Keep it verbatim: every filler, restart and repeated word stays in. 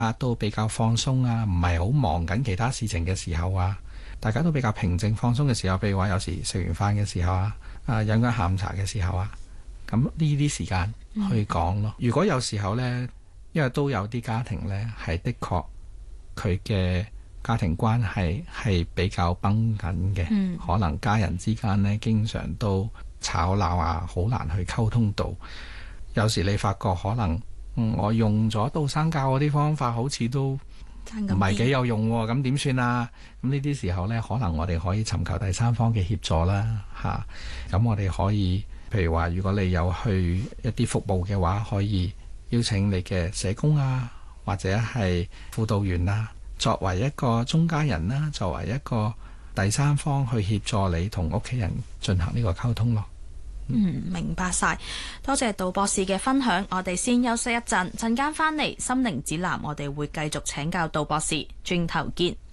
啊都比較放鬆啊，唔係好忙緊其他事情嘅時候啊，大家都比較平靜放鬆嘅時候，譬如話有時食完飯嘅時候啊，啊飲緊下午茶嘅時候啊，咁呢啲時間去講咯。如果有時候呢，因為都有啲家庭呢係的確佢嘅家庭關係係比較繃緊嘅，嗯、可能家人之間呢經常都吵鬧啊，好難去溝通到。有時你發覺可能、嗯、我用咗杜生教我啲方法，好似都唔係幾有用喎，咁點算啊？咁呢啲時候呢，可能我哋可以尋求第三方嘅協助啦，嚇。咁我哋可以，譬如話，如果你有去一啲服務嘅話，可以邀請你嘅社工啊，或者係輔導員啊，作為一個中間人啦，作為一個第三方去協助你同屋企人進行呢個溝通咯。 嗯，明白晒，多謝杜博士嘅分享。我哋先休息一陣，陣間翻嚟心靈指南，我哋會繼續請教杜博士，轉頭見。